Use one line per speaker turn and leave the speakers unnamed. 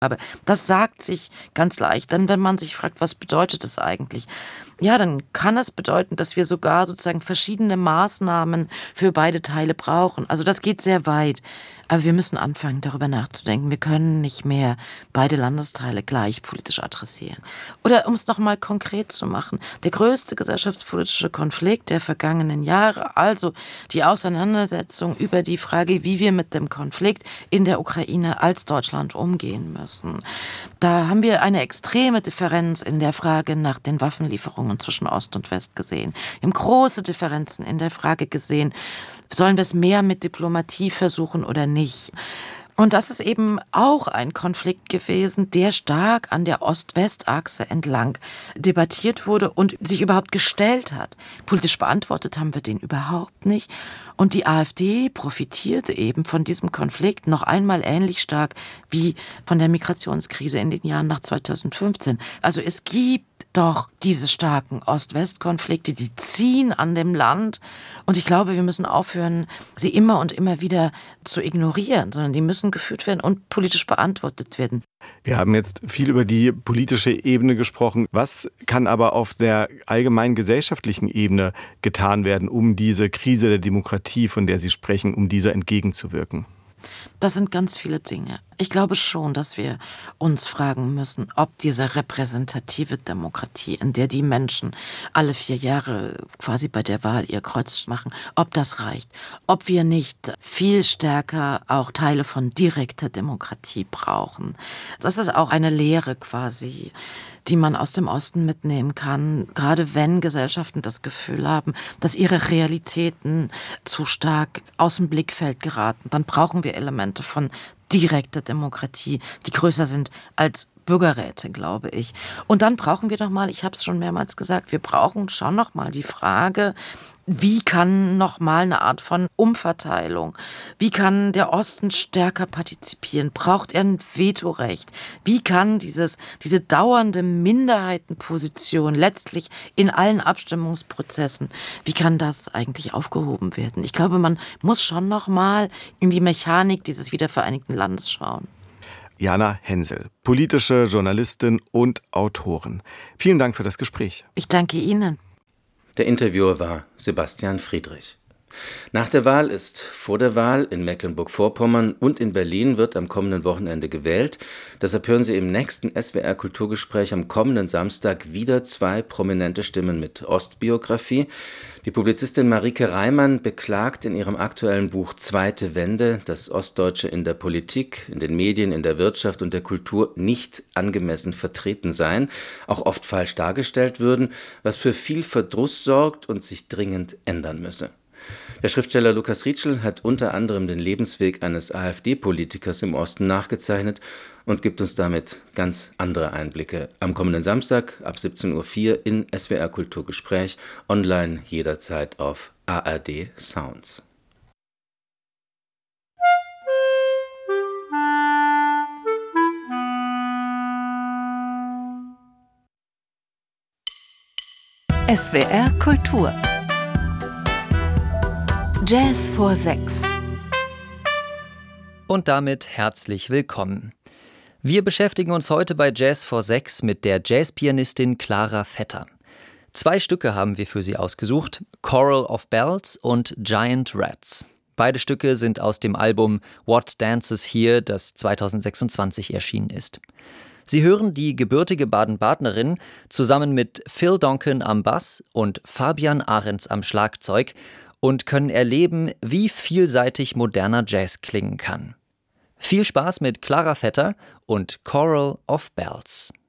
Aber das sagt sich ganz leicht. Dann, wenn man sich fragt, was bedeutet das eigentlich? Ja, dann kann es bedeuten, dass wir sogar sozusagen verschiedene Maßnahmen für beide Teile brauchen. Also das geht sehr weit. Aber wir müssen anfangen, darüber nachzudenken. Wir können nicht mehr beide Landesteile gleich politisch adressieren. Oder um es nochmal konkret zu machen, der größte gesellschaftspolitische Konflikt der vergangenen Jahre, also die Auseinandersetzung über die Frage, wie wir mit dem Konflikt in der Ukraine als Deutschland umgehen müssen. Da haben wir eine extreme Differenz in der Frage nach den Waffenlieferungen zwischen Ost und West gesehen. Wir haben große Differenzen in der Frage gesehen, sollen wir es mehr mit Diplomatie versuchen oder nicht? Und das ist eben auch ein Konflikt gewesen, der stark an der Ost-West-Achse entlang debattiert wurde und sich überhaupt gestellt hat. Politisch beantwortet haben wir den überhaupt nicht. Und die AfD profitierte eben von diesem Konflikt noch einmal ähnlich stark wie von der Migrationskrise in den Jahren nach 2015. Also es gibt doch diese starken Ost-West-Konflikte, die ziehen an dem Land. Und ich glaube, wir müssen aufhören, sie immer und immer wieder zu ignorieren, sondern die müssen geführt werden und politisch beantwortet werden.
Wir haben jetzt viel über die politische Ebene gesprochen. Was kann aber auf der allgemeinen gesellschaftlichen Ebene getan werden, um diese Krise der Demokratie, von der Sie sprechen, um dieser entgegenzuwirken?
Das sind ganz viele Dinge. Ich glaube schon, dass wir uns fragen müssen, ob diese repräsentative Demokratie, in der die Menschen alle 4 Jahre quasi bei der Wahl ihr Kreuz machen, ob das reicht. Ob wir nicht viel stärker auch Teile von direkter Demokratie brauchen. Das ist auch eine Lehre quasi, die man aus dem Osten mitnehmen kann, gerade wenn Gesellschaften das Gefühl haben, dass ihre Realitäten zu stark aus dem Blickfeld geraten. Dann brauchen wir Elemente von direkter Demokratie, die größer sind als Bürgerräte, glaube ich. Und dann brauchen wir doch mal, ich habe es schon mehrmals gesagt, wir brauchen schon noch mal die Frage, wie kann noch mal eine Art von Umverteilung, wie kann der Osten stärker partizipieren, braucht er ein Vetorecht, wie kann diese dauernde Minderheitenposition letztlich in allen Abstimmungsprozessen, wie kann das eigentlich aufgehoben werden? Ich glaube, man muss schon noch mal in die Mechanik dieses wiedervereinigten Landes schauen.
Jana Hensel, politische Journalistin und Autorin. Vielen Dank für das Gespräch.
Ich danke Ihnen.
Der Interviewer war Sebastian Friedrich. Nach der Wahl ist vor der Wahl. In Mecklenburg-Vorpommern und in Berlin wird am kommenden Wochenende gewählt. Deshalb hören Sie im nächsten SWR-Kulturgespräch am kommenden Samstag wieder 2 prominente Stimmen mit Ostbiografie. Die Publizistin Marike Reimann beklagt in ihrem aktuellen Buch Zweite Wende, dass Ostdeutsche in der Politik, in den Medien, in der Wirtschaft und der Kultur nicht angemessen vertreten seien, auch oft falsch dargestellt würden, was für viel Verdruss sorgt und sich dringend ändern müsse. Der Schriftsteller Lukas Rietschel hat unter anderem den Lebensweg eines AfD-Politikers im Osten nachgezeichnet und gibt uns damit ganz andere Einblicke. Am kommenden Samstag ab 17.04 Uhr in SWR Kulturgespräch, online jederzeit auf ARD Sounds.
SWR Kultur Jazz vor 6.
Und damit herzlich willkommen. Wir beschäftigen uns heute bei Jazz vor 6 mit der Jazzpianistin Clara Vetter. 2 Stücke haben wir für Sie ausgesucht, Choral of Bells und Giant Rats. Beide Stücke sind aus dem Album What Dances Here, das 2026 erschienen ist. Sie hören die gebürtige Baden-Badnerin zusammen mit Phil Donkin am Bass und Fabian Ahrens am Schlagzeug und können erleben, wie vielseitig moderner Jazz klingen kann. Viel Spaß mit Clara Vetter und Choral of Bells.